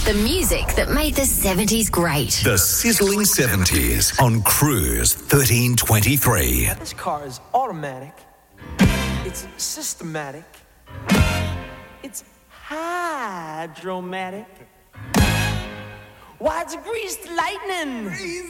The music that made the 70s great. The sizzling 70s on Cruise 1323. This car is automatic. It's systematic. It's hydromatic. Why, it's greased lightning.